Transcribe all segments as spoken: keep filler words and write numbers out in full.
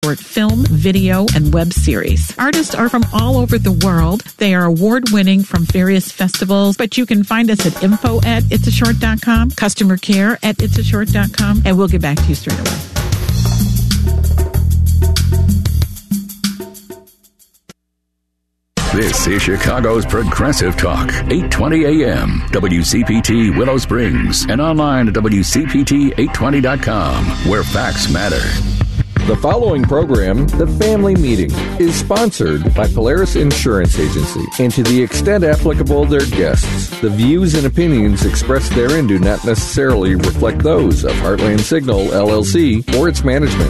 short film, video, and web series. Artists are from all over the world. They are award-winning from various festivals, but you can find us at info at itsashort dot com, customer care at itsashort dot com, and we'll get back to you straight away. This is Chicago's Progressive Talk, eight twenty A M, W C P T Willow Springs, and online at W C P T eight twenty dot com, where facts matter. The following program, The Family Meeting, is sponsored by Polaris Insurance Agency, and to the extent applicable, their guests. The views and opinions expressed therein do not necessarily reflect those of Heartland Signal, L L C, or its management.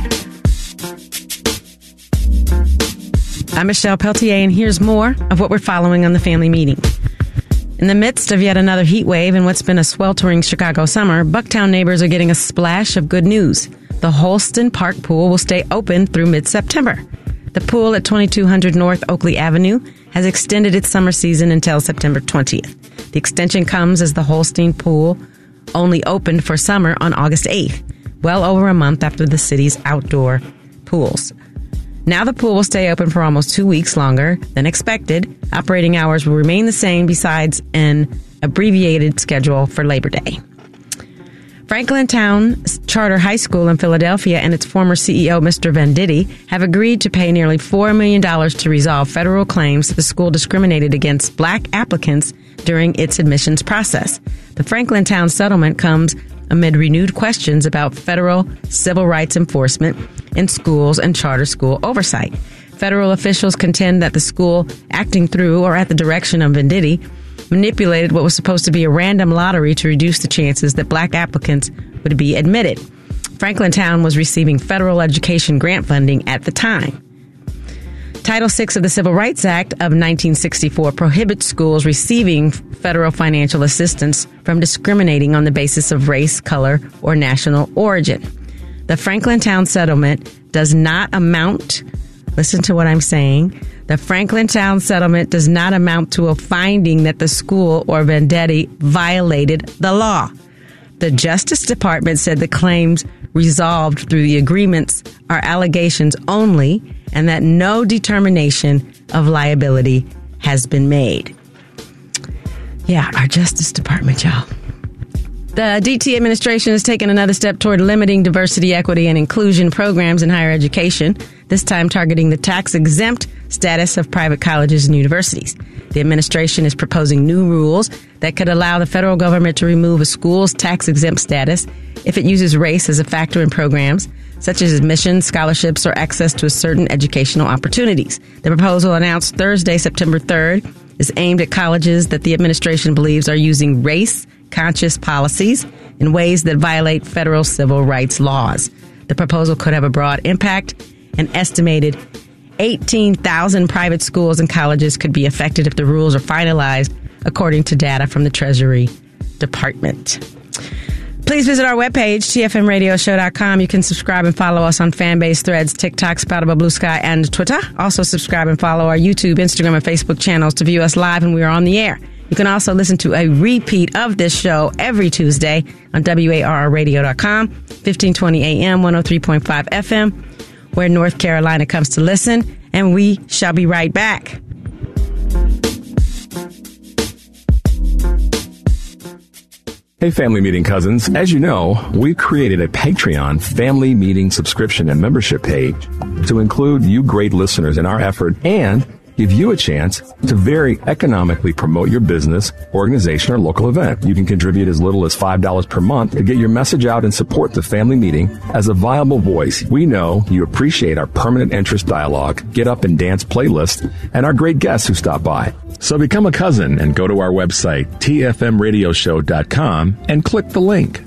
I'm Michelle Peltier, and here's more of what we're following on The Family Meeting. In the midst of yet another heat wave and what's been a sweltering Chicago summer, Bucktown neighbors are getting a splash of good news. The Holston Park Pool will stay open through mid-September. The pool at twenty-two hundred North Oakley Avenue has extended its summer season until September twentieth. The extension comes as the Holstein Pool only opened for summer on August eighth, well over a month after the city's outdoor pools. Now the pool will stay open for almost two weeks longer than expected. Operating hours will remain the same besides an abbreviated schedule for Labor Day. Franklin Town Charter High School in Philadelphia and its former C E O, Mister Venditti, have agreed to pay nearly four million dollars to resolve federal claims that the school discriminated against black applicants during its admissions process. The Franklin Town settlement comes amid renewed questions about federal civil rights enforcement in schools and charter school oversight. Federal officials contend that the school, acting through or at the direction of Venditti, manipulated what was supposed to be a random lottery to reduce the chances that black applicants would be admitted. Franklin Town was receiving federal education grant funding at the time. Title six of the Civil Rights Act of nineteen sixty-four prohibits schools receiving federal financial assistance from discriminating on the basis of race, color, or national origin. The Franklin Town settlement does not amount, listen to what I'm saying, the Franklin Town settlement does not amount to a finding that the school or Venditti violated the law. The Justice Department said the claims resolved through the agreements are allegations only and that no determination of liability has been made. Yeah, our Justice Department, y'all. The D T administration has taken another step toward limiting diversity, equity, and inclusion programs in higher education, this time targeting the tax-exempt status of private colleges and universities. The administration is proposing new rules that could allow the federal government to remove a school's tax-exempt status if it uses race as a factor in programs, such as admissions, scholarships, or access to certain educational opportunities. The proposal, announced Thursday, September third, is aimed at colleges that the administration believes are using race-conscious policies in ways that violate federal civil rights laws. The proposal could have a broad impact. An estimated eighteen thousand private schools and colleges could be affected if the rules are finalized, according to data from the Treasury Department. Please visit our webpage, T F M radio show dot com. You can subscribe and follow us on Fanbase, Threads, TikTok, Spoutable, Blue Sky, and Twitter. Also subscribe and follow our YouTube, Instagram, and Facebook channels to view us live when we are on the air. You can also listen to a repeat of this show every Tuesday on W A R R radio dot com, fifteen twenty A M, one oh three point five F M, where North Carolina comes to listen. And we shall be right back. Hey, Family Meeting cousins. As you know, we've created a Patreon Family Meeting subscription and membership page to include you great listeners in our effort and give you a chance to very economically promote your business, organization, or local event. You can contribute as little as five dollars per month to get your message out and support the Family Meeting as a viable voice. We know you appreciate our permanent interest dialogue, get up and dance playlist, and our great guests who stop by. So become a cousin and go to our website, T F M radio show dot com, and click the link.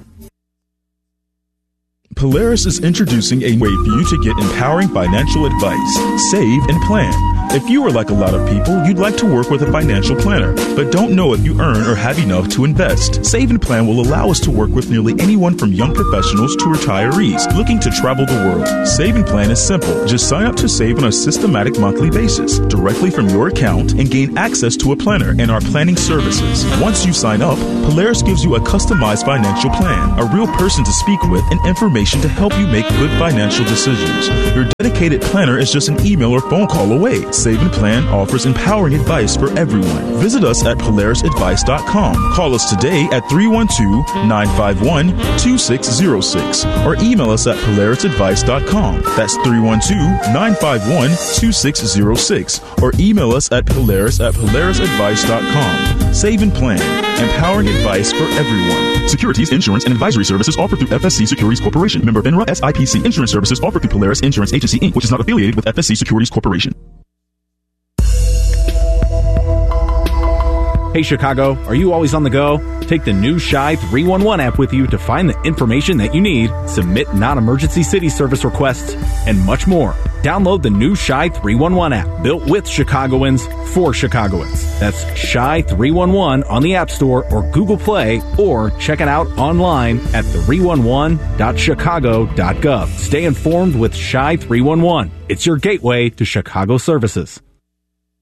Polaris is introducing a way for you to get empowering financial advice, save, and plan. If you are like a lot of people, you'd like to work with a financial planner, but don't know if you earn or have enough to invest. Save and Plan will allow us to work with nearly anyone from young professionals to retirees looking to travel the world. Save and Plan is simple. Just sign up to save on a systematic monthly basis directly from your account and gain access to a planner and our planning services. Once you sign up, Polaris gives you a customized financial plan, a real person to speak with, and information to help you make good financial decisions. Your dedicated planner is just an email or phone call away. Save and Plan offers empowering advice for everyone. Visit us at polaris advice dot com. Call us today at three one two, nine five one, two six zero six or email us at polaris advice dot com. That's three one two, nine five one, two six zero six or email us at polaris at polaris advice dot com. Save and Plan, empowering advice for everyone. Securities, insurance, and advisory services offered through F S C Securities Corporation. Member FINRA S I P C. Insurance services offered through Polaris Insurance Agency, Incorporated, which is not affiliated with F S C Securities Corporation. Hey Chicago, are you always on the go? Take the new Shy three one one app with you to find the information that you need, submit non-emergency city service requests, and much more. Download the new Shy three one one app, built with Chicagoans for Chicagoans. That's Shy three one one on the App Store or Google Play, or check it out online at three one one dot chicago dot gov. Stay informed with Shy three one one. It's your gateway to Chicago services.